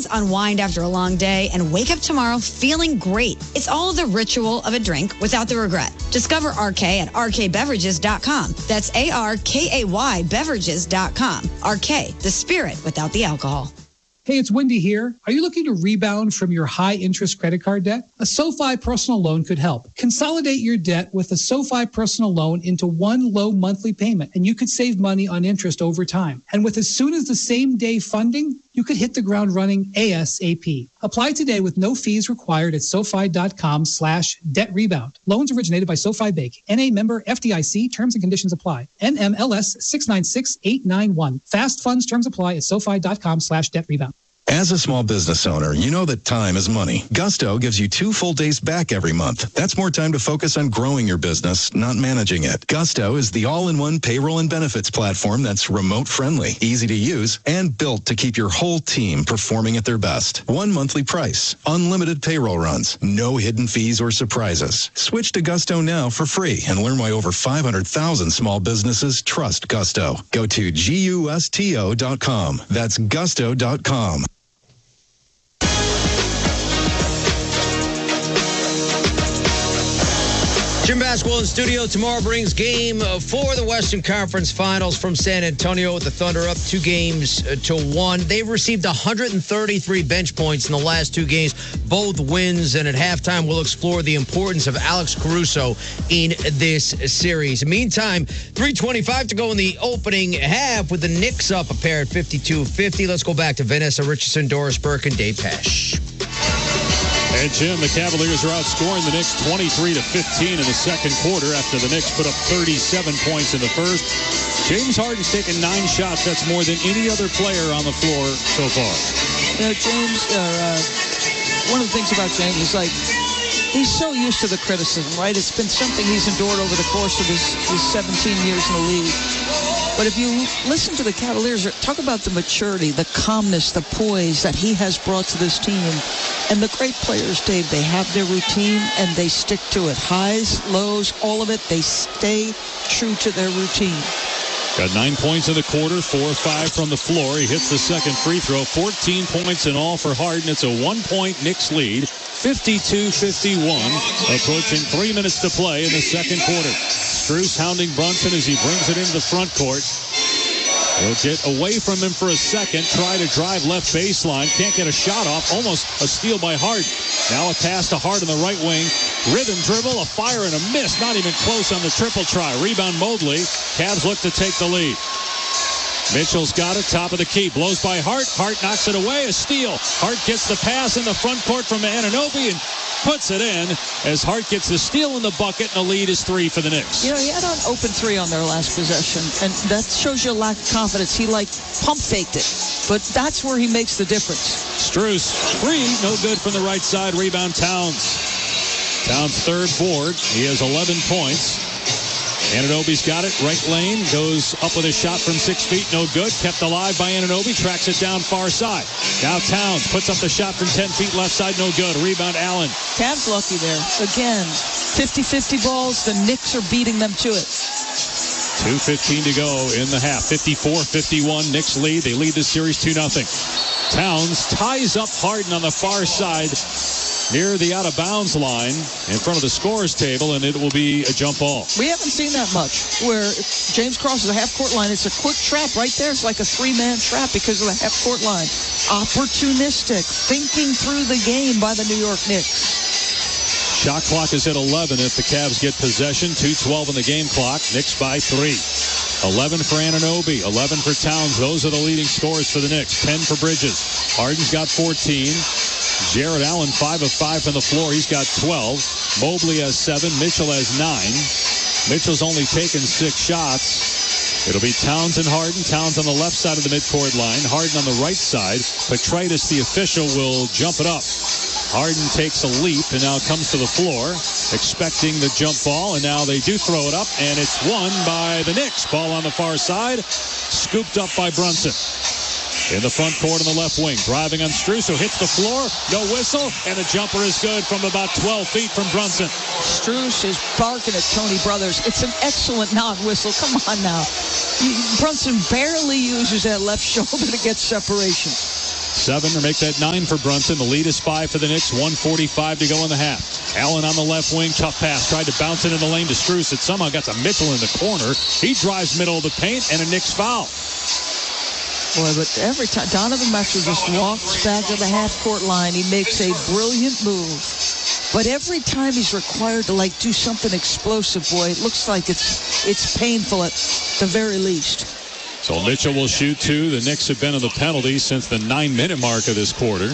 friends, unwind after a long day, and wake up tomorrow feeling great. It's all the ritual of a drink without the regret. Discover RK at rkbeverages.com. That's ARKAY beverages.com. RK, the spirit without the alcohol. Hey, it's Wendy here. Are you looking to rebound from your high-interest credit card debt? A SoFi personal loan could help. Consolidate your debt with a SoFi personal loan into one low monthly payment, and you could save money on interest over time. And with as soon as the same day funding, you could hit the ground running ASAP. Apply today with no fees required at SoFi.com/debt-rebound. Loans originated by SoFi Bank. NA member FDIC. Terms and conditions apply. NMLS 696891. Fast funds terms apply at SoFi.com/debt-rebound. As a small business owner, you know that time is money. Gusto gives you 2 full days back every month. That's more time to focus on growing your business, not managing it. Gusto is the all-in-one payroll and benefits platform that's remote-friendly, easy to use, and built to keep your whole team performing at their best. One monthly price, unlimited payroll runs, no hidden fees or surprises. Switch to Gusto now for free and learn why over 500,000 small businesses trust Gusto. Go to gusto.com. That's gusto.com. Jim Basketball in studio. Tomorrow brings game 4 of the Western Conference Finals from San Antonio with the Thunder up 2-1. They've received 133 bench points in the last 2 games, both wins, and at halftime we'll explore the importance of Alex Caruso in this series. Meantime, 3:25 to go in the opening half with the Knicks up a pair at 52-50. Let's go back to Vanessa Richardson, Doris Burke, and Dave Pesch. And Jim, the Cavaliers are outscoring the Knicks 23-15 in the second quarter after the Knicks put up 37 points in the first. James Harden's taken 9 shots. That's more than any other player on the floor so far. You know, James, one of the things about James is he's so used to the criticism, right? It's been something he's endured over the course of his 17 years in the league. But if you listen to the Cavaliers, talk about the maturity, the calmness, the poise that he has brought to this team. And the great players, Dave, they have their routine and they stick to it. Highs, lows, all of it, they stay true to their routine. Got 9 points in the quarter, 4 or 5 from the floor. He hits the second free throw. 14 points in all for Harden. It's a 1-point Knicks lead, 52-51, approaching 3 minutes to play in the second quarter. Strus hounding Brunson as he brings it into the front court. He'll get away from him for a second, try to drive left baseline, can't get a shot off, almost a steal by Harden. Now a pass to Harden the right wing, rhythm dribble, a fire and a miss, not even close on the triple try. Rebound Mobley, Cavs look to take the lead. Mitchell's got it, top of the key, blows by Hart, Hart knocks it away, a steal. Hart gets the pass in the front court from Anunoby and puts it in as Hart gets the steal in the bucket, and the lead is 3 for the Knicks. You know, he had an open 3 on their last possession, and that shows you a lack of confidence. He pump faked it, but that's where he makes the difference. Strus, 3, no good from the right side. Rebound Towns. Towns' third board. He has 11 points. Anunoby's got it, right lane, goes up with a shot from 6 feet, no good, kept alive by Anunoby, tracks it down far side. Now Towns puts up the shot from 10 feet left side, no good, rebound Allen. Cavs lucky there. Again, 50-50 balls, the Knicks are beating them to it. 2:15 to go in the half, 54-51, Knicks lead, they lead this series 2-0. Towns ties up Harden on the far side, near the out-of-bounds line in front of the scorer's table, and it will be a jump ball. We haven't seen that much, where James crosses the half-court line. It's a quick trap right there. It's like a 3-man trap because of the half-court line. Opportunistic, thinking through the game by the New York Knicks. Shot clock is at 11 if the Cavs get possession. 2:12 in the game clock. Knicks by 3. 11 for Anunoby, 11 for Towns. Those are the leading scorers for the Knicks. 10 for Bridges. Harden's got 14. Jared Allen, 5 of 5 from the floor. He's got 12. Mobley has 7. Mitchell has 9. Mitchell's only taken 6 shots. It'll be Towns and Harden. Towns on the left side of the midcourt line. Harden on the right side. Petraitis, the official, will jump it up. Harden takes a leap and now comes to the floor, expecting the jump ball, and now they do throw it up, and it's won by the Knicks. Ball on the far side, scooped up by Brunson. In the front court on the left wing, driving on Strus, who hits the floor, no whistle, and the jumper is good from about 12 feet from Brunson. Strus is barking at Tony Brothers. It's an excellent non-whistle. Come on now. Brunson barely uses that left shoulder to get separation. 7 to make that 9 for Brunson. The lead is 5 for the Knicks. 1:45 to go in the half. Allen on the left wing. Tough pass. Tried to bounce it in the lane to Strus. It somehow got to Mitchell in the corner. He drives middle of the paint and a Knicks foul. Boy, but every time Donovan Mitchell just walks back to the half-court line, he makes a brilliant move. But every time he's required to do something explosive, boy, it looks like it's painful at the very least. So Mitchell will shoot 2. The Knicks have been on the penalty since the 9-minute mark of this quarter.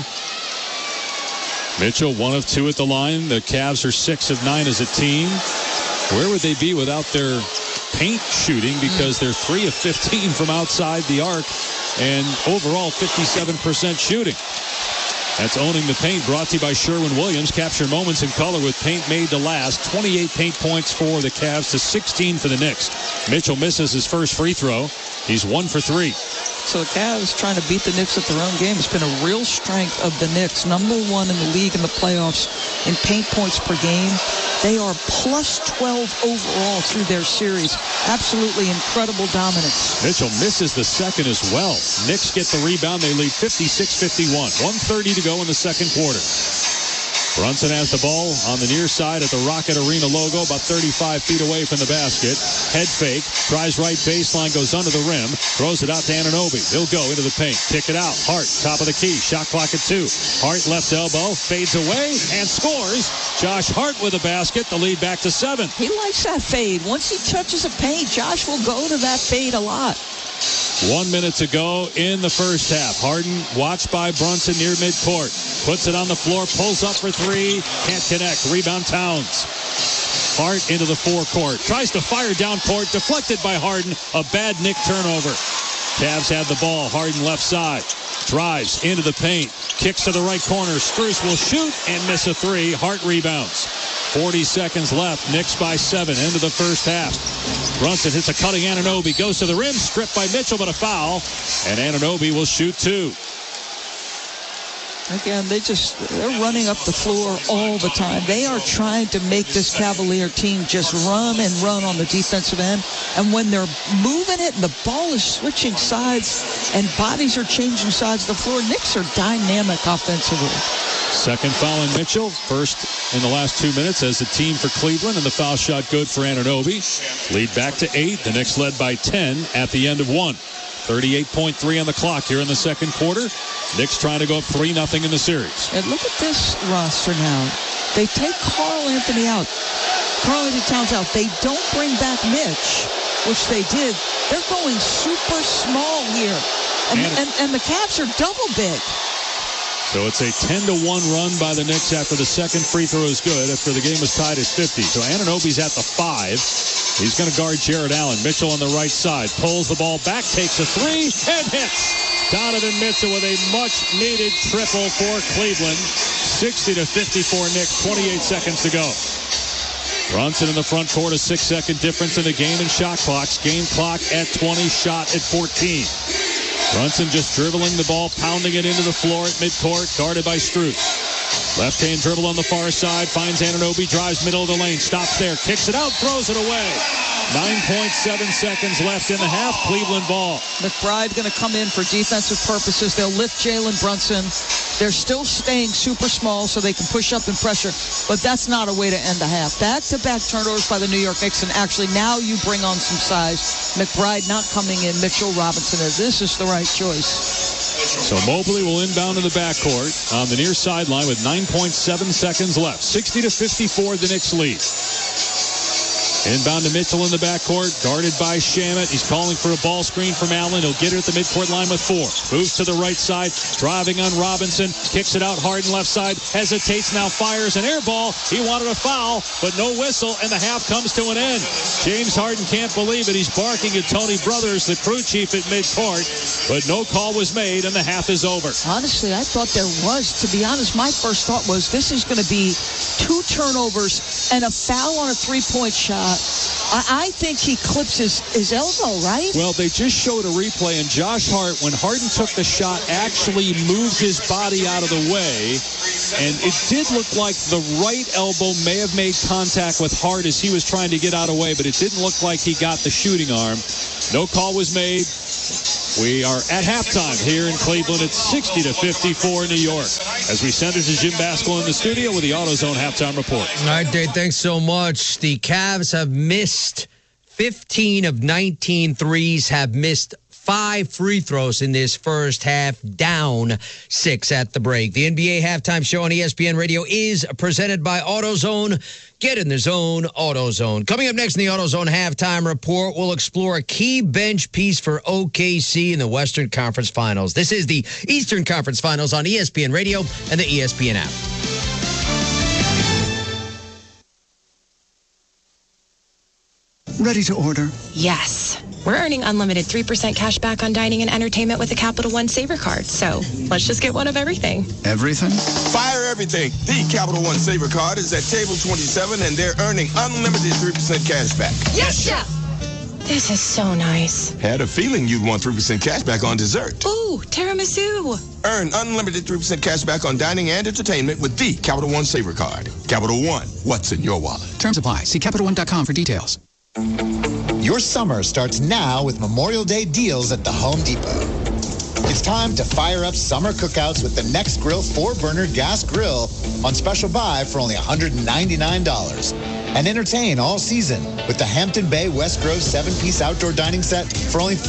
Mitchell 1 of 2 at the line. The Cavs are 6 of 9 as a team. Where would they be without their paint shooting? Because they're 3 of 15 from outside the arc and overall 57% shooting. That's owning the paint, brought to you by Sherwin-Williams. Capture moments in color with paint made to last. 28 paint points for the Cavs to 16 for the Knicks. Mitchell misses his first free throw. He's 1 for 3. So the Cavs trying to beat the Knicks at their own game. It's been a real strength of the Knicks. Number 1 in the league in the playoffs in paint points per game. They are plus 12 overall through their series. Absolutely incredible dominance. Mitchell misses the second as well. Knicks get the rebound. They lead 56-51. 1:30 to go in the second quarter. Brunson has the ball on the near side at the Rocket Arena logo, about 35 feet away from the basket. Head fake, tries right baseline, goes under the rim, throws it out to Anunoby. He'll go into the paint, kick it out. Hart, top of the key, shot clock at 2. Hart left elbow, fades away, and scores. Josh Hart with a basket, the lead back to 7. He likes that fade. Once he touches a paint, Josh will go to that fade a lot. 1 minute to go in the first half. Harden watched by Brunson near midcourt. Puts it on the floor, pulls up for 3. Can't connect. Rebound Towns. Hart into the forecourt. Tries to fire down court. Deflected by Harden. A bad Knick turnover. Cavs have the ball. Harden left side. Drives into the paint. Kicks to the right corner. Strus will shoot and miss a 3. Hart rebounds. 40 seconds left. Knicks by 7. End of the first half. Brunson hits a cutting Anunoby. Goes to the rim. Stripped by Mitchell, but a foul. And Anunoby will shoot 2. Again, they're running up the floor all the time. They are trying to make this Cavalier team just run and run on the defensive end. And when they're moving it and the ball is switching sides and bodies are changing sides of the floor, Knicks are dynamic offensively. Second foul on Mitchell. First in the last 2 minutes as a team for Cleveland, and the foul shot good for Anunoby. Lead back to 8. The Knicks led by 10 at the end of 1. 38.3 on the clock here in the second quarter. Knicks trying to go up 3-0 in the series. And look at this roster now. They take Karl Anthony Towns out. They don't bring back Mitch, which they did. They're going super small here. And the Cavs are double big. So it's a 10-1 run by the Knicks after the second free throw is good, after the game was tied at 50. So Anunoby's at the 5. He's going to guard Jared Allen. Mitchell on the right side. Pulls the ball back, takes a 3, and hits. Donovan Mitchell with a much-needed triple for Cleveland. 60-54 Knicks, 28 seconds to go. Brunson in the front court, a 6-second difference in the game and shot clocks. Game clock at 20, shot at 14. Brunson just dribbling the ball, pounding it into the floor at midcourt, guarded by Strus. Left-hand dribble on the far side, finds Anunoby, drives middle of the lane, stops there, kicks it out, throws it away. 9.7 seconds left in the half, Cleveland ball. McBride going to come in for defensive purposes. They'll lift Jalen Brunson. They're still staying super small so they can push up and pressure, but that's not a way to end the half. Back-to-back turnovers by the New York Knicks, and actually now you bring on some size. McBride not coming in, Mitchell Robinson. This is the right choice. So Mobley will inbound in the backcourt on the near sideline with 9.7 seconds left. 60-54, the Knicks lead. Inbound to Mitchell in the backcourt, guarded by Shamet. He's calling for a ball screen from Allen. He'll get it at the midcourt line with 4. Moves to the right side, driving on Robinson. Kicks it out, Harden left side. Hesitates, now fires an air ball. He wanted a foul, but no whistle, and the half comes to an end. James Harden can't believe it. He's barking at Tony Brothers, the crew chief at midcourt, but no call was made, and the half is over. Honestly, I thought there was. To be honest, my first thought was this is going to be 2 turnovers and a foul on a 3-point shot. I think he clips his elbow, right? Well, they just showed a replay, and Josh Hart, when Harden took the shot, actually moved his body out of the way, and it did look like the right elbow may have made contact with Hart as he was trying to get out of the way, but it didn't look like he got the shooting arm. No call was made. We are at halftime here in Cleveland. It's 60-54 New York. As we send it to Jim Baskel in the studio with the AutoZone halftime report. All right, Dave, thanks so much. The Cavs have missed 15 of 19 threes, have missed 5 free throws in this first half, down 6 at the break. The NBA halftime show on ESPN Radio is presented by AutoZone. Get in the zone, AutoZone. Coming up next in the AutoZone halftime report, we'll explore a key bench piece for OKC in the Western Conference Finals. This is the Eastern Conference Finals on ESPN Radio and the ESPN app. Ready to order? Yes. We're earning unlimited 3% cash back on dining and entertainment with a Capital One Saver card. So let's just get one of everything. Everything? Fire everything. The Capital One Saver card is at table 27, and they're earning unlimited 3% cash back. Yes, Chef. This is so nice. Had a feeling you'd want 3% cash back on dessert. Ooh, tiramisu. Earn unlimited 3% cash back on dining and entertainment with the Capital One Saver card. Capital One, what's in your wallet? Terms apply. See CapitalOne.com for details. Your summer starts now with Memorial Day deals at the Home Depot. It's time to fire up summer cookouts with the Next Grill 4-burner gas grill on special buy for only $199. And entertain all season with the Hampton Bay West Grove 7-piece outdoor dining set for only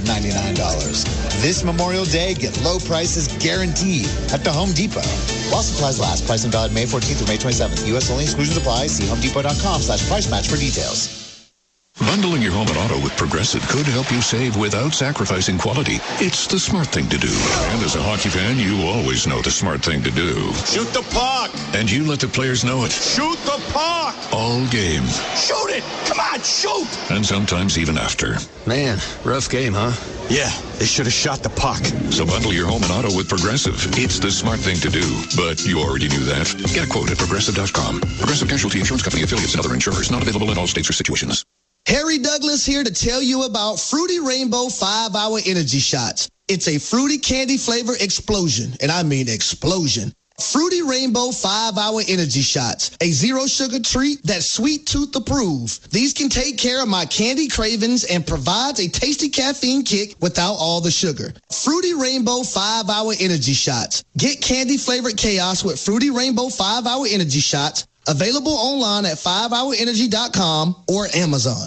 $499. This Memorial Day, get low prices guaranteed at the Home Depot. While supplies last, price and valid May 14th through May 27th. U.S. only, exclusions apply. See homedepot.com/price match for details. Bundling your home and auto with Progressive could help you save without sacrificing quality. It's the smart thing to do. And as a hockey fan, you always know the smart thing to do. Shoot the puck! And you let the players know it. Shoot the puck! All game. Shoot it! Come on, shoot! And sometimes even after. Man, rough game, huh? Yeah, they should have shot the puck. So bundle your home and auto with Progressive. It's the smart thing to do. But you already knew that. Get a quote at Progressive.com. Progressive Casualty Insurance Company affiliates and other insurers. Not available in all states or situations. Harry Douglas here to tell you about Fruity Rainbow 5-Hour Energy Shots. It's a fruity candy flavor explosion, and I mean explosion. Fruity Rainbow 5-Hour Energy Shots, a zero-sugar treat that's sweet tooth approved. These can take care of my candy cravings and provides a tasty caffeine kick without all the sugar. Fruity Rainbow 5-Hour Energy Shots. Get candy-flavored chaos with Fruity Rainbow 5-Hour Energy Shots. Available online at 5hourenergy.com or Amazon.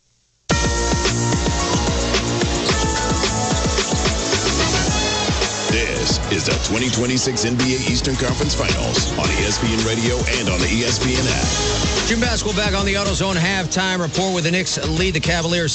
This is the 2026 NBA Eastern Conference Finals on ESPN Radio and on the ESPN app. Jim Baskel back on the AutoZone halftime report with the Knicks lead the Cavaliers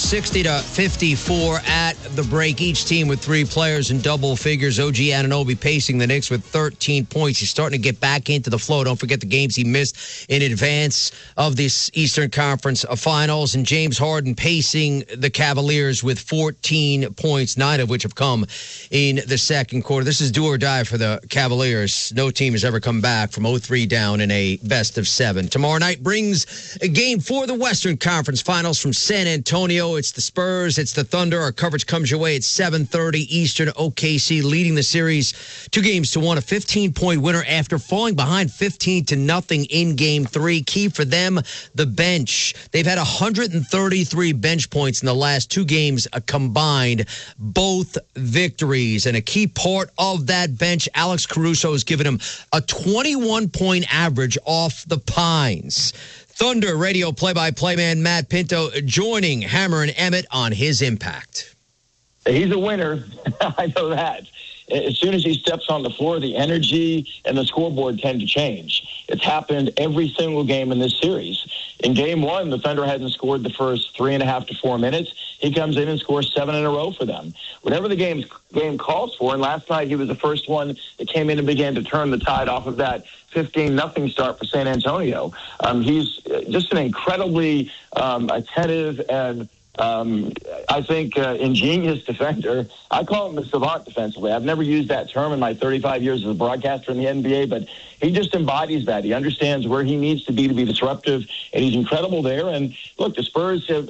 60-54 at the break. Each team with 3 players in double figures. OG Anunoby pacing the Knicks with 13 points. He's starting to get back into the flow. Don't forget the games he missed in advance of this Eastern Conference Finals. And James Harden pacing the Cavaliers with 14 points, 9 of which have come in the second quarter. This is do or die for the Cavaliers. No team has ever come back from 0-3 down in a best of 7. Tomorrow night brings a game for the Western Conference Finals from San Antonio. It's the Spurs. It's the Thunder. Our coverage comes your way at 7:30 Eastern. OKC leading the series 2-1. A 15-point winner after falling behind 15-0 in Game 3. Key for them, the bench. They've had 133 bench points in the last 2 games combined. Both victories. And a key part of that bench, Alex Caruso has given him a 21-point average off the Pines. Thunder radio play-by-play man Matt Pinto joining Hammer and Emmett on his impact. He's a winner. I know that. As soon as he steps on the floor, the energy and the scoreboard tend to change. It's happened every single game in this series. In Game 1, the Thunder hadn't scored the first 3.5 to 4 minutes. He comes in and scores 7 in a row for them. Whatever the game calls for, and last night he was the first one that came in and began to turn the tide off of that 15-0 start for San Antonio. He's just an incredibly attentive and I think ingenious defender. I call him a savant defensively. I've never used that term in my 35 years as a broadcaster in the NBA, but he just embodies that. He understands where he needs to be disruptive, and he's incredible there. And look, the Spurs have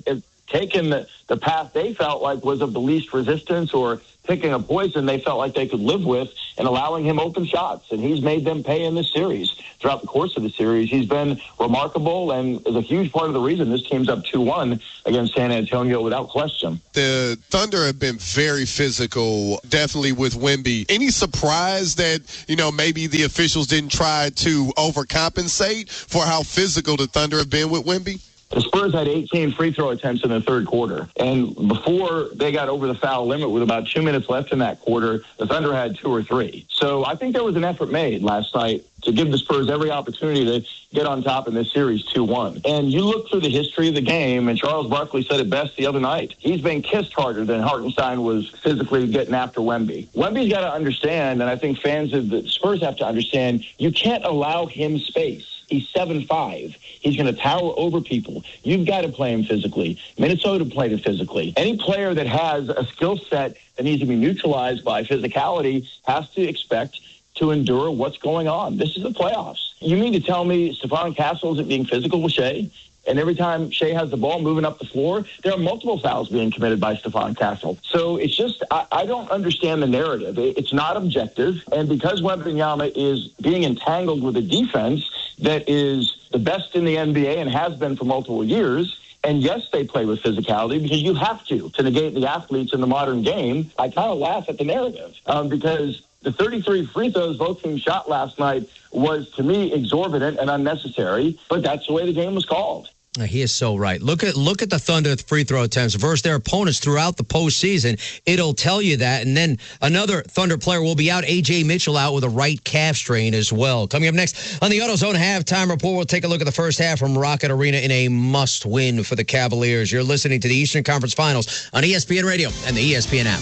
taken the path they felt like was of the least resistance, or picking a poison they felt like they could live with, and allowing him open shots. And he's made them pay in this series. Throughout the course of the series, he's been remarkable and is a huge part of the reason this team's up 2-1 against San Antonio without question. The Thunder have been very physical, definitely with Wemby. Any surprise that, maybe the officials didn't try to overcompensate for how physical the Thunder have been with Wemby? The Spurs had 18 free throw attempts in the third quarter. And before they got over the foul limit with about 2 minutes left in that quarter, the Thunder had 2 or 3. So I think there was an effort made last night to give the Spurs every opportunity to get on top in this series 2-1. And you look through the history of the game, and Charles Barkley said it best the other night. He's been kissed harder than Hartenstein was physically getting after Wemby. Wemby's got to understand, and I think fans of the Spurs have to understand, you can't allow him space. He's 7'5". He's going to tower over people. You've got to play him physically. Minnesota played him physically. Any player that has a skill set that needs to be neutralized by physicality has to expect to endure what's going on. This is the playoffs. You mean to tell me Stephon Castle isn't being physical with Shea? And every time Shea has the ball moving up the floor, there are multiple fouls being committed by Stephon Castle. So it's just, I don't understand the narrative. It's not objective. And because Wembanyama is being entangled with a defense that is the best in the NBA and has been for multiple years, and yes, they play with physicality because you have to negate the athletes in the modern game, I kind of laugh at the narrative because the 33 free throws both teams shot last night was, to me, exorbitant and unnecessary, but that's the way the game was called. He is so right. Look at the Thunder free throw attempts versus their opponents throughout the postseason. It'll tell you that. And then another Thunder player will be out. A.J. Mitchell out with a right calf strain as well. Coming up next on the AutoZone Halftime Report, we'll take a look at the first half from Rocket Arena in a must-win for the Cavaliers. You're listening to the Eastern Conference Finals on ESPN Radio and the ESPN app.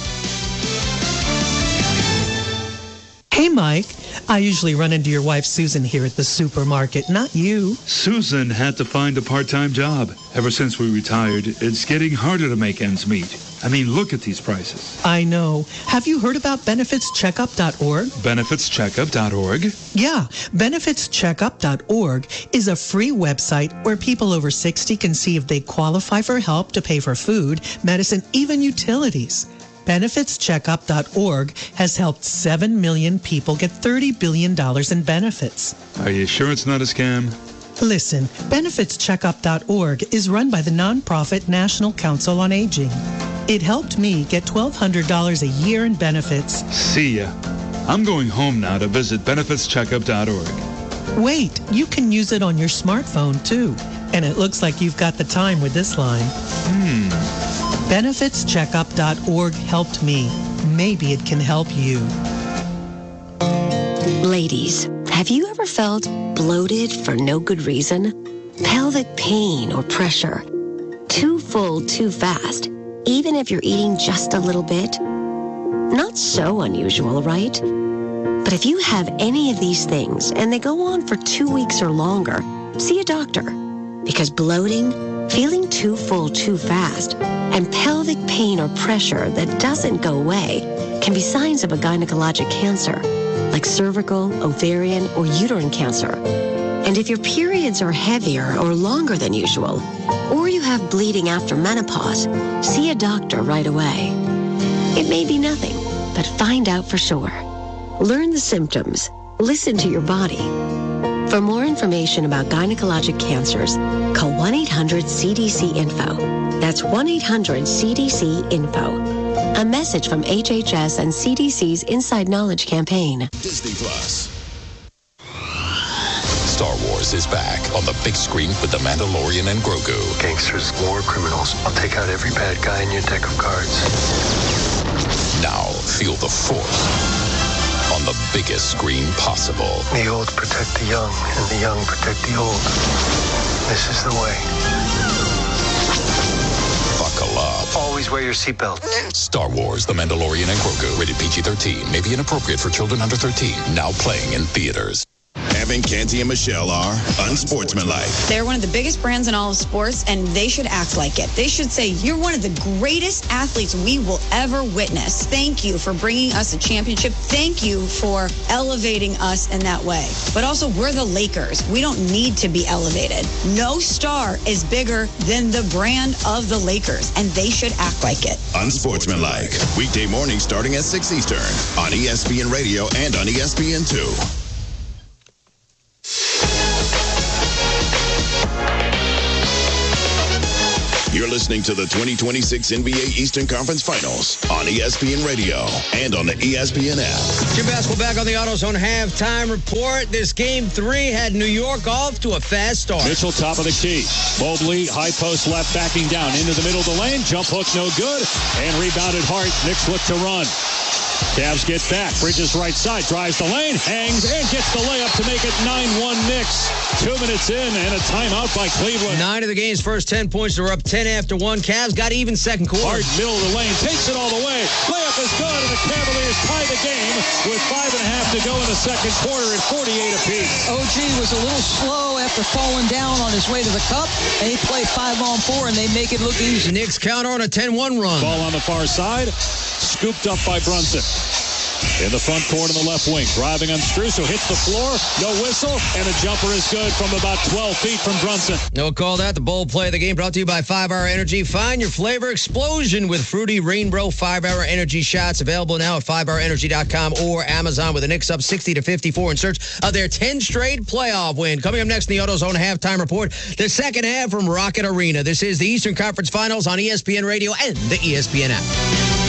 Hey, Mike. I usually run into your wife, Susan, here at the supermarket, not you. Susan had to find a part-time job. Ever since we retired, it's getting harder to make ends meet. I mean, look at these prices. I know. Have you heard about benefitscheckup.org? Benefitscheckup.org? Yeah. Benefitscheckup.org is a free website where people over 60 can see if they qualify for help to pay for food, medicine, even utilities. BenefitsCheckup.org has helped 7 million people get $30 billion in benefits. Are you sure it's not a scam? Listen, BenefitsCheckup.org is run by the nonprofit National Council on Aging. It helped me get $1,200 a year in benefits. See ya. I'm going home now to visit BenefitsCheckup.org. Wait, you can use it on your smartphone too. And it looks like you've got the time with this line. BenefitsCheckup.org helped me. Maybe it can help you. Ladies, have you ever felt bloated for no good reason? Pelvic pain or pressure? Too full, too fast, even if you're eating just a little bit? Not so unusual, right? But if you have any of these things and they go on for 2 weeks or longer, see a doctor. Because bloating, feeling too full too fast, and pelvic pain or pressure that doesn't go away can be signs of a gynecologic cancer, like cervical, ovarian, or uterine cancer. And if your periods are heavier or longer than usual, or you have bleeding after menopause, see a doctor right away. It may be nothing, but find out for sure. Learn the symptoms. Listen to your body. For more information about gynecologic cancers, call 1-800-CDC-INFO. That's 1-800-CDC-INFO. A message from HHS and CDC's Inside Knowledge campaign. Disney Plus. Star Wars is back on the big screen with The Mandalorian and Grogu. Gangsters, war criminals. I'll take out every bad guy in your deck of cards. Now feel the Force on the biggest screen possible. The old protect the young, and the young protect the old. This is the way. Buckle up. Always wear your seatbelt. Star Wars, The Mandalorian and Grogu. Rated PG-13. May be inappropriate for children under 13. Now playing in theaters. Kevin, Canty, and Michelle are unsportsmanlike. They're one of the biggest brands in all of sports, and they should act like it. They should say, you're one of the greatest athletes we will ever witness. Thank you for bringing us a championship. Thank you for elevating us in that way. But also, we're the Lakers. We don't need to be elevated. No star is bigger than the brand of the Lakers, and they should act like it. Unsportsmanlike. Weekday mornings starting at 6 Eastern on ESPN Radio and on ESPN2. You're listening to the 2026 NBA Eastern Conference Finals on ESPN Radio and on the ESPN app. Jim Basketball back on the AutoZone halftime report. This game 3 had New York off to a fast start. Mitchell, top of the key. Mobley, high post left, backing down into the middle of the lane. Jump hook, no good. And rebounded Hart. Knicks look to run. Cavs get back. Bridges right side. Drives the lane. Hangs and gets the layup to make it 9-1 Knicks. 2 minutes in and a timeout by Cleveland. 9 of the game's first 10 points. They're up 10 after 1. Cavs got even second quarter. Hart, middle of the lane. Takes it all the way. Layup is good, and the Cavaliers tie the game with 5.5 to go in the second quarter at 48 apiece. OG was a little slow after falling down on his way to the cup, and he played 5-on-4, and they make it look easy. Knicks counter on a 10-1 run. Ball on the far side. Scooped up by Brunson. In the front court on the left wing. Driving on Strus, who hits the floor. No whistle. And the jumper is good from about 12 feet from Brunson. No call that. The bold play of the game brought to you by 5-Hour Energy. Find your flavor explosion with Fruity Rainbow 5-Hour Energy shots. Available now at 5hourenergy.com or Amazon, with the Knicks up 60-54 in search of their 10th straight playoff win. Coming up next in the AutoZone halftime report, the second half from Rocket Arena. This is the Eastern Conference Finals on ESPN Radio and the ESPN app.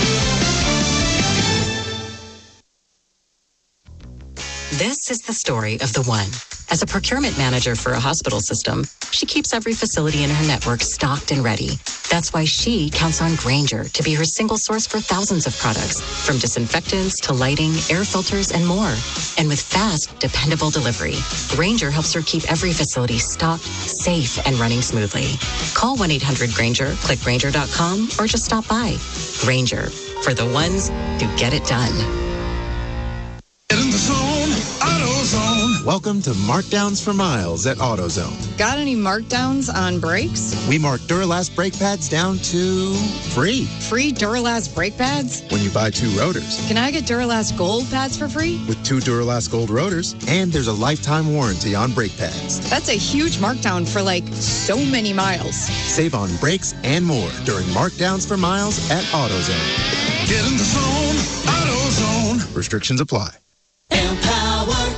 This is the story of the one. As a procurement manager for a hospital system, she keeps every facility in her network stocked and ready. That's why she counts on Grainger to be her single source for thousands of products, from disinfectants to lighting, air filters, and more. And with fast, dependable delivery, Grainger helps her keep every facility stocked, safe, and running smoothly. Call 1-800-GRAINGER, click Grainger.com, or just stop by. Grainger, for the ones who get it done. Get in the zone, AutoZone. Welcome to Markdowns for Miles at AutoZone. Got any markdowns on brakes? We mark Duralast brake pads down to free. Free Duralast brake pads? When you buy 2 rotors. Can I get Duralast Gold pads for free? With 2 Duralast Gold rotors, and there's a lifetime warranty on brake pads. That's a huge markdown for so many miles. Save on brakes and more during Markdowns for Miles at AutoZone. Get in the zone, AutoZone. Restrictions apply. Empower.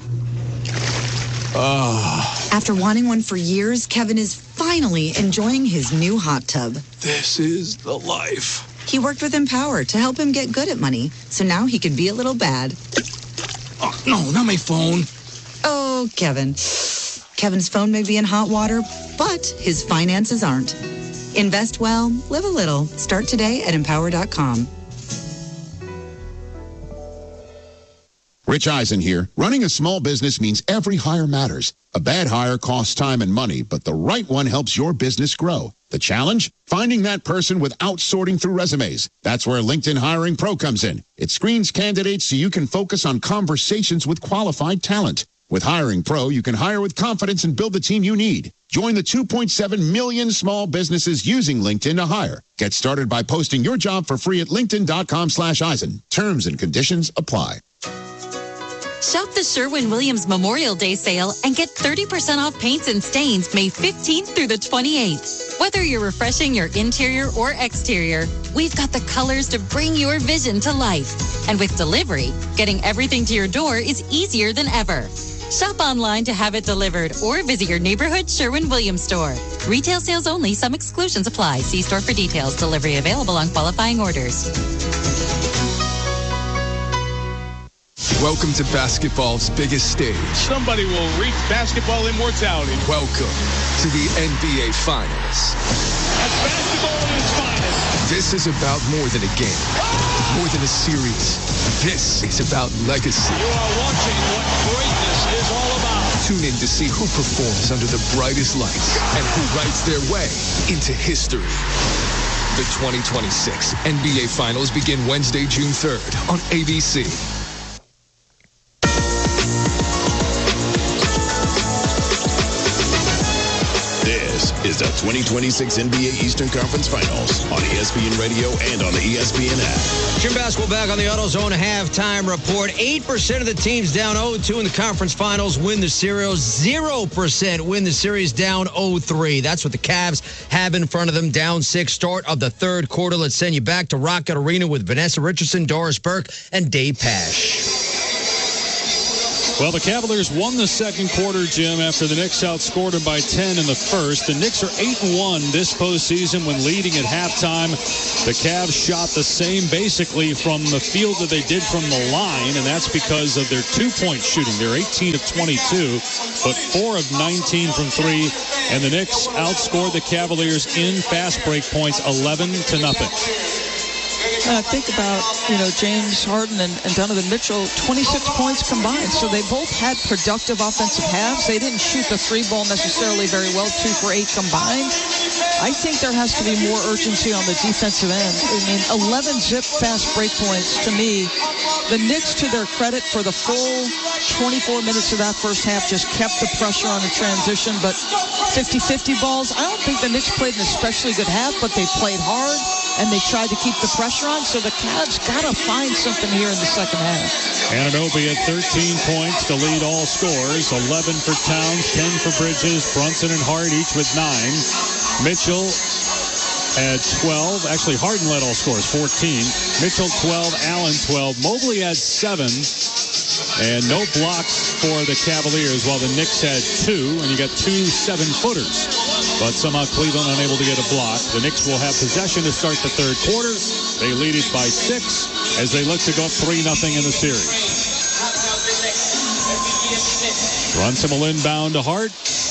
After wanting one for years, Kevin is finally enjoying his new hot tub. This is the life. He worked with Empower to help him get good at money, so now he can be a little bad. Oh, no, not my phone. Oh, Kevin. Kevin's phone may be in hot water, but his finances aren't. Invest well, live a little. Start today at Empower.com. Rich Eisen here. Running a small business means every hire matters. A bad hire costs time and money, but the right one helps your business grow. The challenge? Finding that person without sorting through resumes. That's where LinkedIn Hiring Pro comes in. It screens candidates so you can focus on conversations with qualified talent. With Hiring Pro, you can hire with confidence and build the team you need. Join the 2.7 million small businesses using LinkedIn to hire. Get started by posting your job for free at linkedin.com/Eisen. Terms and conditions apply. Shop the Sherwin-Williams Memorial Day sale and get 30% off paints and stains May 15th through the 28th. Whether you're refreshing your interior or exterior, we've got the colors to bring your vision to life. And with delivery, getting everything to your door is easier than ever. Shop online to have it delivered or visit your neighborhood Sherwin-Williams store. Retail sales only. Some exclusions apply. See store for details. Delivery available on qualifying orders. Welcome to basketball's biggest stage. Somebody will reach basketball immortality. Welcome to the NBA Finals. That's basketball at its finest. This is about more than a game, more than a series. This is about legacy. You are watching what greatness is all about. Tune in to see who performs under the brightest lights and who writes their way into history. The 2026 NBA Finals begin Wednesday, June 3rd on ABC. is the 2026 NBA Eastern Conference Finals on ESPN Radio and on the ESPN app. Jim Basketball back on the AutoZone halftime report. 8% of the teams down 0-2 in the conference finals win the series. 0% win the series down 0-3. That's what the Cavs have in front of them. Down 6, start of the third quarter. Let's send you back to Rocket Arena with Vanessa Richardson, Doris Burke, and Dave Pasch. Well, the Cavaliers won the second quarter, Jim, after the Knicks outscored them by 10 in the first. The Knicks are 8-1 this postseason when leading at halftime. The Cavs shot the same basically from the field that they did from the line, and that's because of their two-point shooting. They're 18 of 22, but 4 of 19 from 3. And the Knicks outscored the Cavaliers in fast break points 11-0. Think about, James Harden and Donovan Mitchell, 26 points combined. So they both had productive offensive halves. They didn't shoot the three ball necessarily very well, 2 for 8 combined. I think there has to be more urgency on the defensive end. I mean, 11 zip fast break points. To me, the Knicks, to their credit, for the full 24 minutes of that first half, just kept the pressure on the transition. But 50-50 balls, I don't think the Knicks played an especially good half, but they played hard and they tried to keep the pressure on. So the Cavs got to find something here in the second half. Anunoby at 13 points to lead all scorers. 11 for Towns, 10 for Bridges, Brunson and Hart each with 9. Mitchell had 12. Actually, Harden led all scorers, 14. Mitchell 12, Allen 12. Mobley had 7. And no blocks for the Cavaliers, while the Knicks had 2, and you got 2 7-footers. But somehow Cleveland unable to get a block. The Knicks will have possession to start the third quarter. They lead it by 6 as they look to go 3-0 in the series. Brunson will inbound to Hart.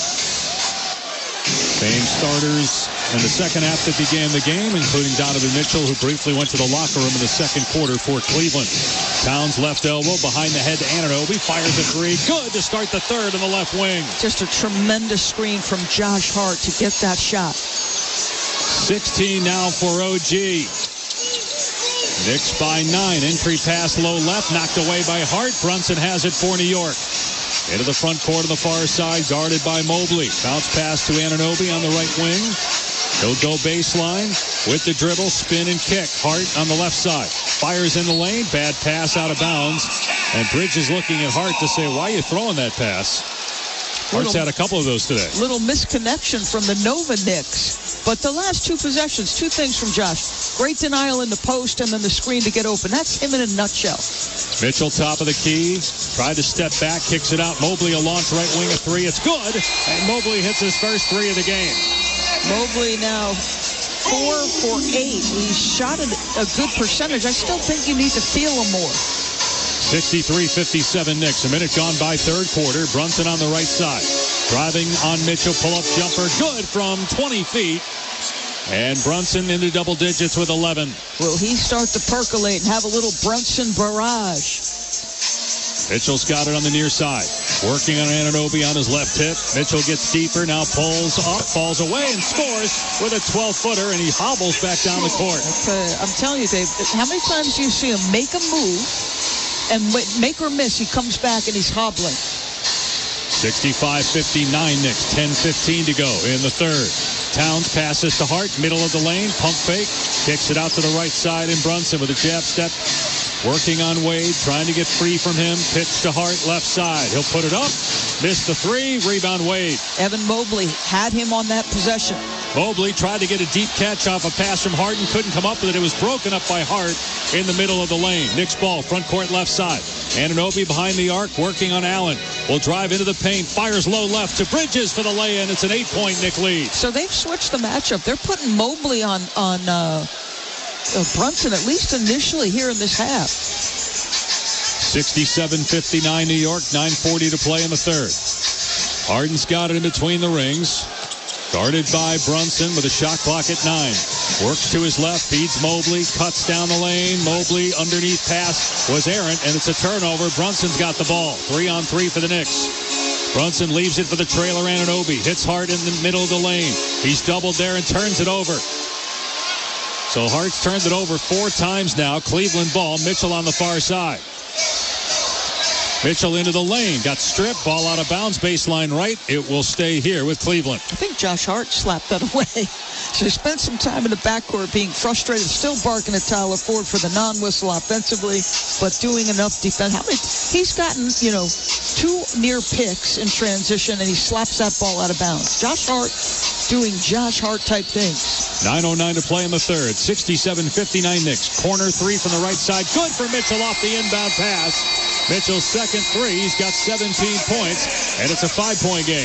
Same starters in the second half that began the game, including Donovan Mitchell, who briefly went to the locker room in the second quarter for Cleveland. Towns left elbow behind the head to Anunoby. Fires a 3. Good to start the third in the left wing. Just a tremendous screen from Josh Hart to get that shot. 16 now for OG. Knicks by 9. Entry pass low left. Knocked away by Hart. Brunson has it for New York. Into the front court on the far side, guarded by Mobley. Bounce pass to Anunoby on the right wing. He'll go baseline with the dribble, spin and kick. Hart on the left side. Fires in the lane. Bad pass out of bounds. And Bridges looking at Hart to say, why are you throwing that pass? Hart's had a couple of those today. Little misconnection from the Nova Knicks. But the last 2 possessions, 2 things from Josh. Great denial in the post and then the screen to get open. That's him in a nutshell. Mitchell, top of the key. Tried to step back, kicks it out. Mobley, a launch right wing, a 3. It's good. And Mobley hits his first 3 of the game. Mobley now 4 for 8. He shot a good percentage. I still think you need to feel him more. 63-57 Knicks. A minute gone by third quarter. Brunson on the right side. Driving on Mitchell. Pull-up jumper. Good from 20 feet. And Brunson into double digits with 11. Will he start to percolate and have a little Brunson barrage? Mitchell's got it on the near side. Working on Anunoby on his left hip. Mitchell gets deeper, now pulls up, falls away, and scores with a 12-footer, and he hobbles back down the court. I'm telling you, Dave, how many times do you see him make a move, and make or miss, he comes back and he's hobbling? 65-59 Knicks, 10:15 to go in the third. Towns passes to Hart, middle of the lane, pump fake, kicks it out to the right side, and Brunson with a jab step. Working on Wade, trying to get free from him. Pitch to Hart, left side. He'll put it up. Missed the 3. Rebound Wade. Evan Mobley had him on that possession. Mobley tried to get a deep catch off a pass from Harden. Couldn't come up with it. It was broken up by Hart in the middle of the lane. Knicks ball, front court left side. Anunoby behind the arc, working on Allen. Will drive into the paint. Fires low left to Bridges for the lay-in. It's an 8-point Knick lead. So they've switched the matchup. They're putting Mobley on Brunson, at least initially here in this half. 67-59 New York, 9:40 to play in the third. Harden's got it in between the rings. Guarded by Brunson with a shot clock at 9. Works to his left, feeds Mobley, cuts down the lane. Mobley underneath pass was errant, and it's a turnover. Brunson's got the ball. 3-on-3 for the Knicks. Brunson leaves it for the trailer Anunoby. Hits Hart in the middle of the lane. He's doubled there and turns it over. So Hart's turned it over 4 times now. Cleveland ball. Mitchell on the far side. Mitchell into the lane. Got stripped. Ball out of bounds. Baseline right. It will stay here with Cleveland. I think Josh Hart slapped that away. So he spent some time in the backcourt being frustrated, still barking at Tyler Ford for the non-whistle offensively, but doing enough defense. He's gotten, 2 near picks in transition, and he slaps that ball out of bounds. Josh Hart doing Josh Hart type things. 9:09 to play in the third. 67-59 Knicks. Corner 3 from the right side. Good for Mitchell off the inbound pass. Mitchell's second 3. He's got 17 points, and it's a 5-point game.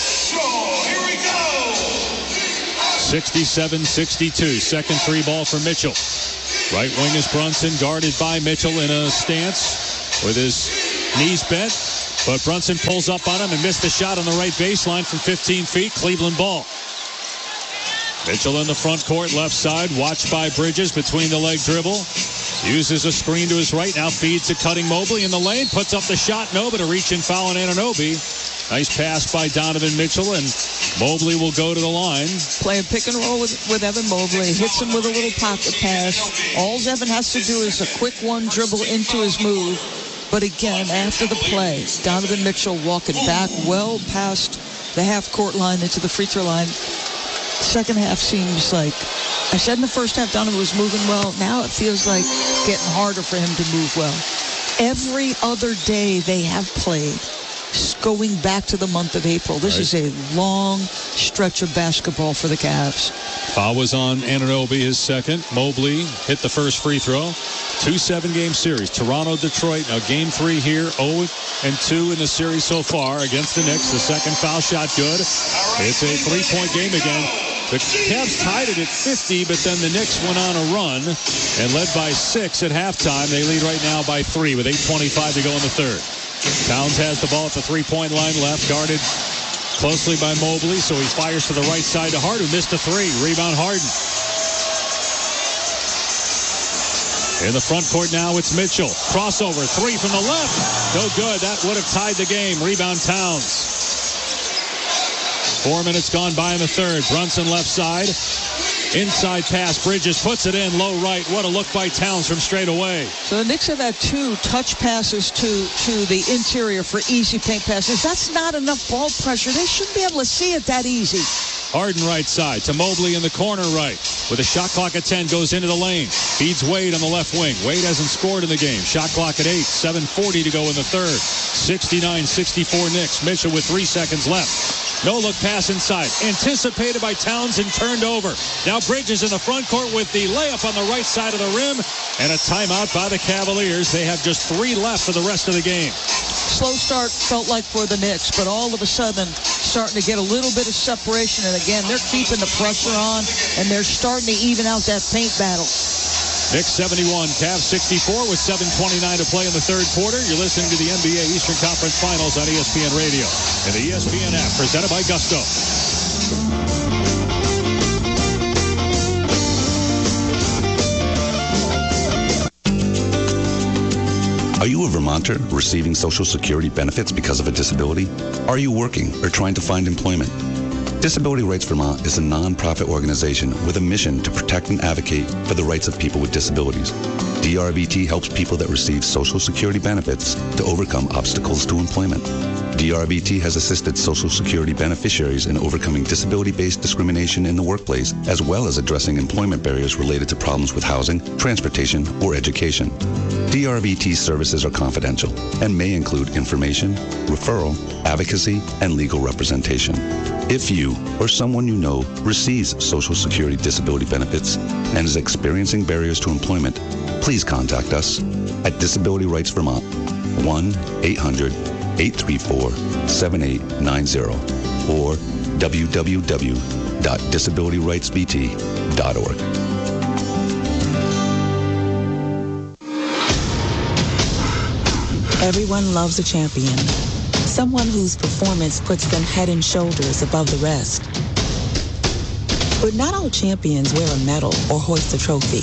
67-62. Second 3 ball for Mitchell. Right wing is Brunson, guarded by Mitchell in a stance with his knees bent. But Brunson pulls up on him and missed the shot on the right baseline from 15 feet. Cleveland ball. Mitchell in the front court, left side, watched by Bridges between the leg dribble. Uses a screen to his right, now feeds to Cutting Mobley in the lane, puts up the shot, no, but a reach-in foul on Anunoby. Nice pass by Donovan Mitchell, and Mobley will go to the line. Playing pick and roll with Evan Mobley. Hits him with a little pocket pass. All Evan has to do is a quick one dribble into his move. But again, after the play, Donovan Mitchell walking back well past the half-court line into the free throw line. Second half seems like, I said in the first half Donovan was moving well. Now it feels like getting harder for him to move well. Every other day they have played, going back to the month of April. This is a long stretch of basketball for the Cavs. Foul was on Anunoby, his second. Mobley hit the first free throw. 2 7-game series. Toronto, Detroit. Now game 3 here. 0-2 in the series so far against the Knicks. The second foul shot good. It's a 3-point game again. The Cavs tied it at 50, but then the Knicks went on a run and led by 6 at halftime. They lead right now by 3 with 8:25 to go in the third. Towns has the ball at the 3-point line left, guarded closely by Mobley, so he fires to the right side to Hart, who missed a 3. Rebound Harden. In the front court now, it's Mitchell. Crossover, 3 from the left. No good. That would have tied the game. Rebound Towns. 4 minutes gone by in the third. Brunson left side. Inside pass. Bridges puts it in low right. What a look by Towns from straight away. So the Knicks have had 2 touch passes to the interior for easy paint passes. That's not enough ball pressure. They shouldn't be able to see it that easy. Harden right side to Mobley in the corner right. With a shot clock at 10, goes into the lane. Feeds Wade on the left wing. Wade hasn't scored in the game. Shot clock at 8. 7:40 to go in the third. 69-64 Knicks. Mitchell with 3 seconds left. No-look pass inside. Anticipated by Towns and turned over. Now Bridges in the front court with the layup on the right side of the rim. And a timeout by the Cavaliers. They have just 3 left for the rest of the game. Slow start felt like for the Knicks, but all of a sudden starting to get a little bit of separation. And again, they're keeping the pressure on, and they're starting to even out that paint battle. Knicks 71, Cavs 64 with 7:29 to play in the third quarter. You're listening to the NBA Eastern Conference Finals on ESPN Radio and the ESPN app, presented by Gusto. Are you a Vermonter receiving Social Security benefits because of a disability? Are you working or trying to find employment? Disability Rights Vermont is a non-profit organization with a mission to protect and advocate for the rights of people with disabilities. DRVT helps people that receive Social Security benefits to overcome obstacles to employment. DRVT has assisted Social Security beneficiaries in overcoming disability-based discrimination in the workplace, as well as addressing employment barriers related to problems with housing, transportation, or education. DRVT services are confidential and may include information, referral, advocacy, and legal representation. If you or someone you know receives Social Security disability benefits and is experiencing barriers to employment, please contact us at Disability Rights Vermont, 1-800-834-7890 or www.disabilityrightsvt.org. Everyone loves a champion, someone whose performance puts them head and shoulders above the rest. But not all champions wear a medal or hoist a trophy.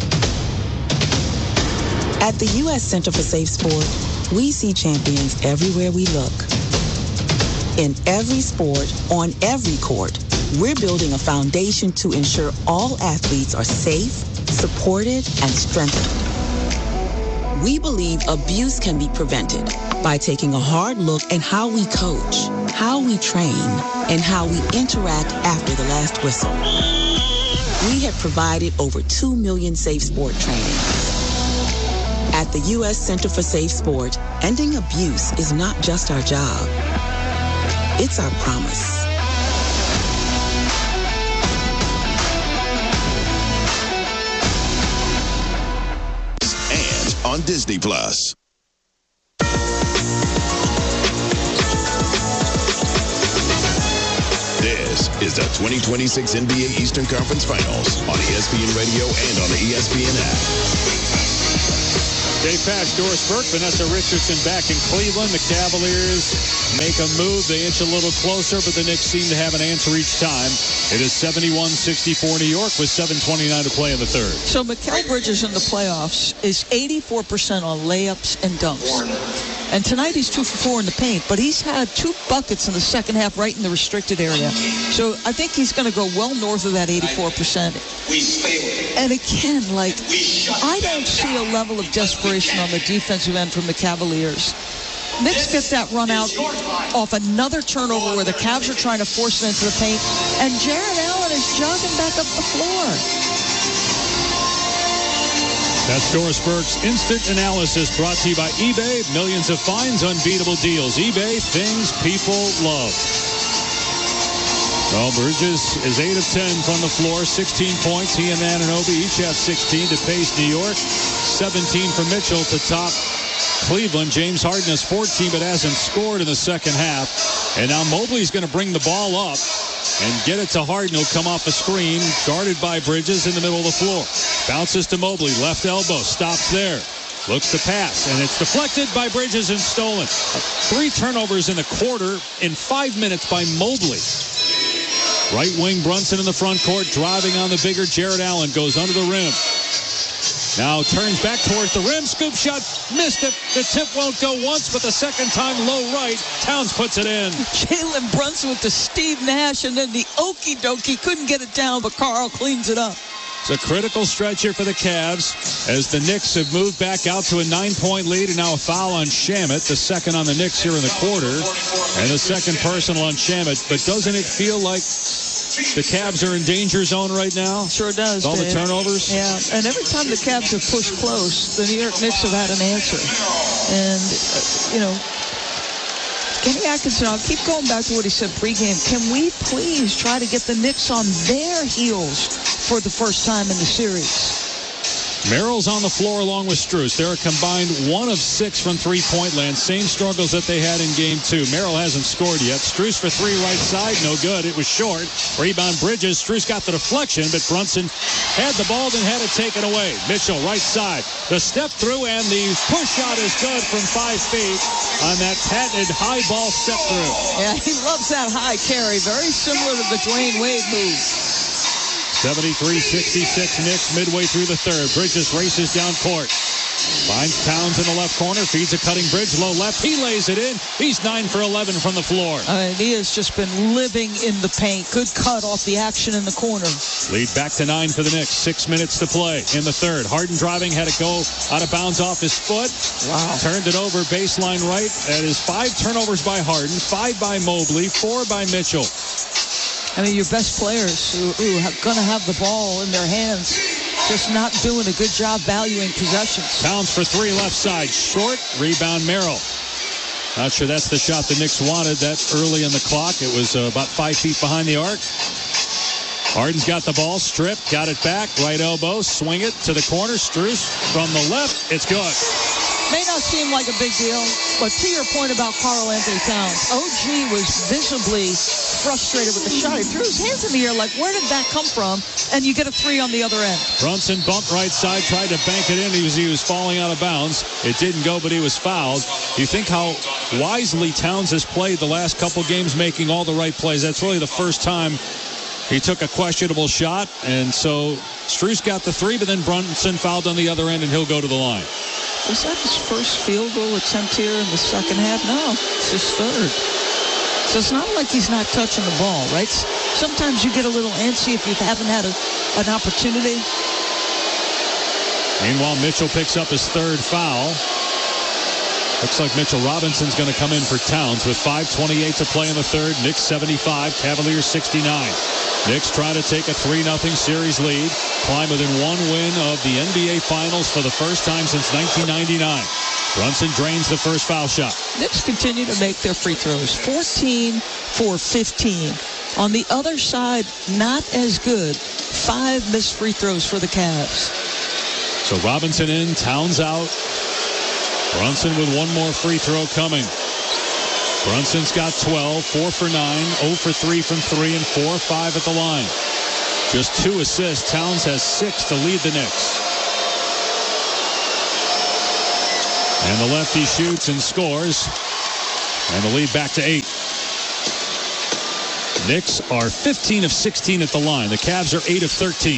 At the U.S. Center for Safe Sport, we see champions everywhere we look. In every sport, on every court, we're building a foundation to ensure all athletes are safe, supported, and strengthened. We believe abuse can be prevented by taking a hard look at how we coach, how we train, and how we interact after the last whistle. We have provided over 2 million Safe Sport trainings. At the U.S. Center for Safe Sport, ending abuse is not just our job. It's our promise. And on Disney Plus. This is the 2026 NBA Eastern Conference Finals on ESPN Radio and on the ESPN app. Dave Pasch, Doris Burke, Vanessa Richardson back in Cleveland. The Cavaliers make a move. They inch a little closer, but the Knicks seem to have an answer each time. It is 71-64 New York with 7:29 to play in the third. So Mikal Bridges in the playoffs is 84% on layups and dunks. And tonight he's 2 for 4 in the paint, but he's had 2 buckets in the second half right in the restricted area. So I think he's going to go well north of that 84%. And again, I don't see a level of desperation on the defensive end from the Cavaliers. Knicks get that run out off another turnover where the Cavs are trying to force it into the paint, and Jared Allen is jogging back up the floor. That's Doris Burke's Instant Analysis, brought to you by eBay. Millions of finds, unbeatable deals. eBay, things people love. Well, Bridges is 8 of 10 from the floor, 16 points. He and Anunoby each have 16 to pace New York. 17 for Mitchell to top Cleveland. James Harden has 14 but hasn't scored in the second half. And now Mobley's going to bring the ball up and get it to Harden. He'll come off the screen, guarded by Bridges in the middle of the floor. Bounces to Mobley, left elbow, stops there. Looks to pass, and it's deflected by Bridges and stolen. 3 turnovers in the quarter in 5 minutes by Mobley. Right wing Brunson in the front court, driving on the bigger Jared Allen, goes under the rim. Now turns back towards the rim, scoop shot, missed it. The tip won't go once, but the second time low right. Towns puts it in. Jalen Brunson with the Steve Nash, and then the okie dokie, couldn't get it down, but Carl cleans it up. It's a critical stretch here for the Cavs as the Knicks have moved back out to a 9-point lead, and now a foul on Shamet, the second on the Knicks here in the quarter, and the second personal on Shamet. But doesn't it feel like the Cavs are in danger zone right now? Sure does. All the turnovers? Yeah, and every time the Cavs have pushed close, the New York Knicks have had an answer. And, Kenny Atkinson, I'll keep going back to what he said pregame. Can we please try to get the Knicks on their heels for the first time in the series? Merrill's on the floor along with Strus. They're a combined 1 of 6 from three-point land. Same struggles that they had in Game 2. Merrill hasn't scored yet. Strus for 3 right side. No good. It was short. Rebound Bridges. Strus got the deflection, but Brunson had the ball, then had it taken away. Mitchell, right side. The step through, and the push shot is good from 5 feet on that patented high ball step through. Yeah, he loves that high carry. Very similar to the Dwayne Wade move. 73-66 Knicks midway through the third. Bridges races down court. Finds Towns in the left corner. Feeds a cutting Bridge. Low left. He lays it in. He's 9 for 11 from the floor. He has just been living in the paint. Good cut off the action in the corner. Lead back to 9 for the Knicks. 6 minutes to play in the third. Harden driving. Had it go out of bounds off his foot. Wow. Turned it over baseline right. That is 5 turnovers by Harden. 5 by Mobley. 4 by Mitchell. Your best players who are going to have the ball in their hands, just not doing a good job valuing possessions. Towns for 3 left side. Short. Rebound Merrill. Not sure that's the shot the Knicks wanted that early in the clock. It was about 5 feet behind the arc. Harden's got the ball. Stripped. Got it back. Right elbow. Swing it to the corner. Strus from the left. It's good. May not seem like a big deal, but to your point about Karl-Anthony Towns, OG was visibly frustrated with the shot. He threw his hands in the air like, where did that come from? And you get a 3 on the other end. Brunson bumped right side, tried to bank it in. He was falling out of bounds. It didn't go, but he was fouled. You think how wisely Towns has played the last couple games, making all the right plays. That's really the first time he took a questionable shot. And so Strus got the 3, but then Brunson fouled on the other end, and he'll go to the line. Was that his first field goal attempt here in the second half? No, it's his third. So it's not like he's not touching the ball, right? Sometimes you get a little antsy if you haven't had an opportunity. Meanwhile, Mitchell picks up his third foul. Looks like Mitchell Robinson's going to come in for Towns with 5:28 to play in the third. Knicks 75, Cavaliers 69. Knicks try to take a 3-0 series lead, climb within one win of the NBA Finals for the first time since 1999. Brunson drains the first foul shot. Knicks continue to make their free throws, 14 for 15. On the other side, not as good. 5 missed free throws for the Cavs. So Robinson in, Towns out. Brunson with one more free throw coming. Brunson's got 12, 4 for 9, 0 for 3 from 3, and 4 or 5 at the line. Just 2 assists. Towns has 6 to lead the Knicks. And the lefty shoots and scores. And the lead back to 8. Knicks are 15 of 16 at the line. The Cavs are 8 of 13.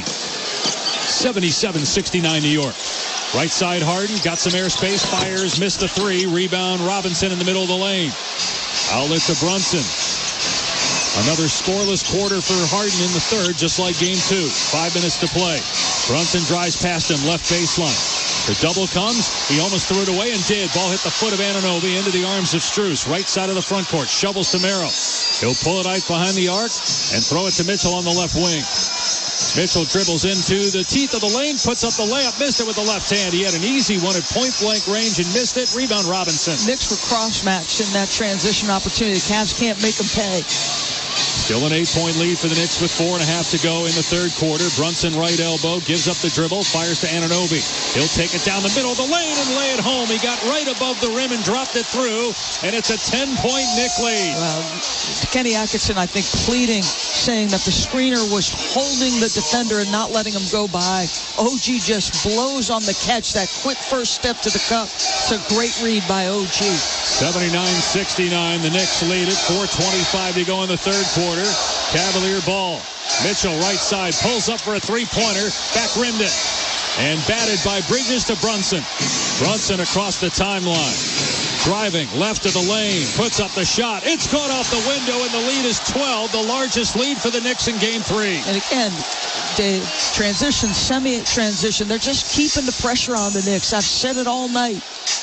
77-69 New York. Right side Harden, got some airspace, fires, missed the 3. Rebound, Robinson in the middle of the lane. Outlet to Brunson. Another scoreless quarter for Harden in the third, just like game 2. 5 minutes to play. Brunson drives past him, left baseline. The double comes, he almost threw it away and did. Ball hit the foot of Anunoby into the arms of Strus. Right side of the front court, shovels to Merrill. He'll pull it out behind the arc and throw it to Mitchell on the left wing. Mitchell dribbles into the teeth of the lane, puts up the layup, missed it with the left hand. He had an easy one at point-blank range and missed it. Rebound, Robinson. Knicks were cross-matched in that transition opportunity. The Cavs can't make them pay. Still an 8-point lead for the Knicks with 4.5 to go in the third quarter. Brunson right elbow, gives up the dribble, fires to Anunoby. He'll take it down the middle of the lane and lay it home. He got right above the rim and dropped it through, and it's a 10-point Knick lead. Well, Kenny Atkinson, I think, pleading, saying that the screener was holding the defender and not letting him go by. OG just blows on the catch, that quick first step to the cup. It's a great read by OG. 79-69, the Knicks lead it. 4:25 to go in the third quarter. Cavalier ball. Mitchell right side pulls up for a three-pointer. Back rimmed it. And batted by Bridges to Brunson. Brunson across the timeline. Driving left of the lane. Puts up the shot. It's caught off the window and the lead is 12. The largest lead for the Knicks in game 3. And again, Dave, transition, semi-transition. They're just keeping the pressure on the Knicks. I've said it all night.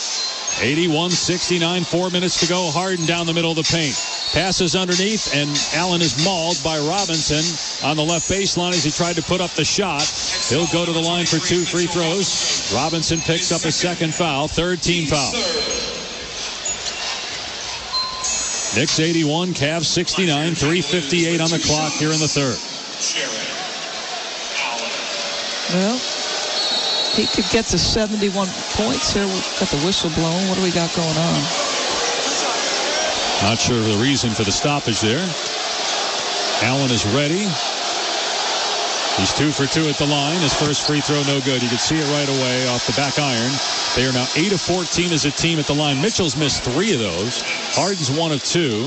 81-69, 4 minutes to go. Harden down the middle of the paint. Passes underneath, and Allen is mauled by Robinson on the left baseline as he tried to put up the shot. He'll go to the line for 2 free throws. Robinson picks up his second foul, third team foul. Knicks 81, Cavs 69, 3:58 on the clock here in the third. Well, he could get to 71 points here. We've got the whistle blowing. What do we got going on? Not sure of the reason for the stoppage there. Allen is ready. He's 2 for 2 at the line. His first free throw, no good. You can see it right away off the back iron. They are now 8 of 14 as a team at the line. Mitchell's missed 3 of those. Harden's 1 of 2.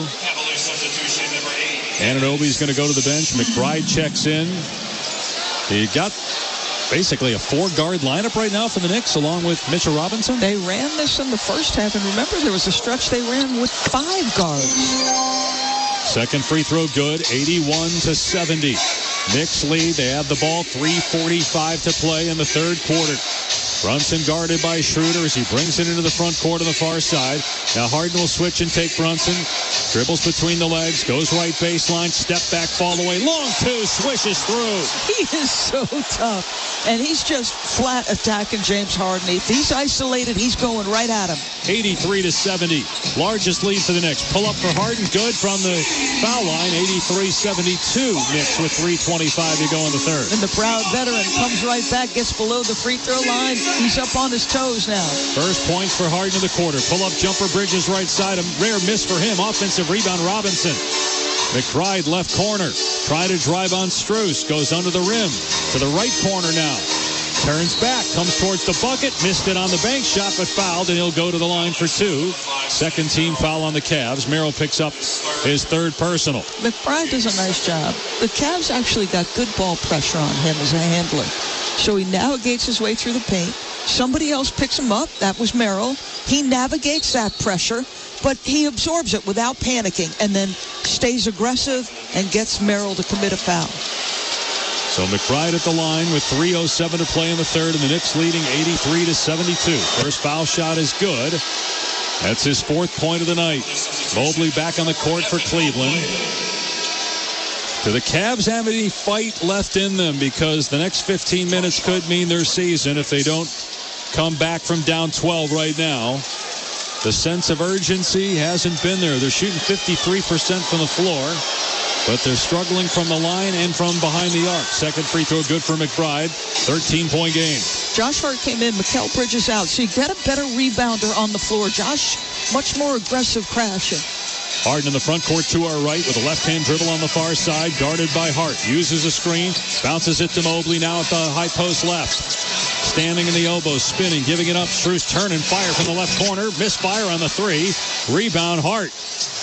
Anunoby's going to go to the bench. McBride checks in. He got basically a 4-guard lineup right now for the Knicks, along with Mitchell Robinson. They ran this in the first half, and remember, there was a stretch they ran with 5 guards. Second free throw good, 81-70. Knicks lead. They have the ball, 3:45 to play in the third quarter. Brunson guarded by Schroeder as he brings it into the front court on the far side. Now Harden will switch and take Brunson. Dribbles between the legs, goes right baseline, step back, fall away. Long 2, swishes through. He is so tough. And he's just flat attacking James Harden. If he's isolated, he's going right at him. 83-70. Largest lead for the Knicks. Pull up for Harden. Good from the foul line. 83-72. Knicks with 3:25 to go in the third. And the proud veteran comes right back, gets below the free throw line. He's up on his toes now. First points for Harden in the quarter. Pull-up jumper, Bridges right side. A rare miss for him. Offensive rebound, Robinson. McBride left corner. Try to drive on Strus. Goes under the rim. To the right corner now. Turns back. Comes towards the bucket. Missed it on the bank shot, but fouled, and he'll go to the line for 2. Second team foul on the Cavs. Merrill picks up his third personal. McBride does a nice job. The Cavs actually got good ball pressure on him as a handler. So he navigates his way through the paint. Somebody else picks him up. That was Merrill. He navigates that pressure, but he absorbs it without panicking and then stays aggressive and gets Merrill to commit a foul. So McBride at the line with 3:07 to play in the third, and the Knicks leading 83-72. First foul shot is good. That's his 4th point of the night. Mobley back on the court for Cleveland. Do the Cavs have any fight left in them? Because the next 15 minutes could mean their season if they don't come back from down 12 right now. The sense of urgency hasn't been there. They're shooting 53% from the floor, but they're struggling from the line and from behind the arc. Second free throw good for McBride. 13-point game. Josh Hart came in, Mikal Bridges out. So you get a better rebounder on the floor. Josh, much more aggressive crashing. Harden in the front court to our right with a left-hand dribble on the far side, guarded by Hart. Uses a screen, bounces it to Mobley, now at the high post left. Standing in the elbow, spinning, giving it up. Strus turning, fire from the left corner. Misfire on the 3. Rebound, Hart.